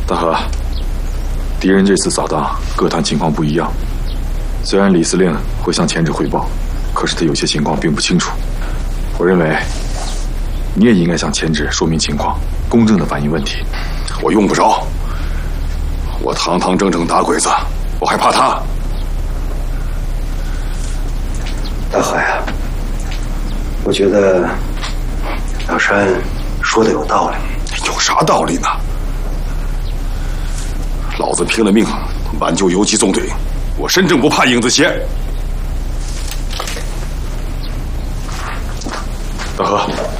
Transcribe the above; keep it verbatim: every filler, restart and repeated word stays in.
大和，敌人这次扫荡各团情况不一样。虽然李司令会向前指汇报，可是他有些情况并不清楚。我认为，你也应该向前指说明情况，公正地反映问题。 我用不着，我堂堂正正打鬼子，我还怕他？ 大和呀，我觉得老山说的有道理。 有啥道理呢？老子拼了命挽救游击纵队，我身正不怕影子斜。 大和。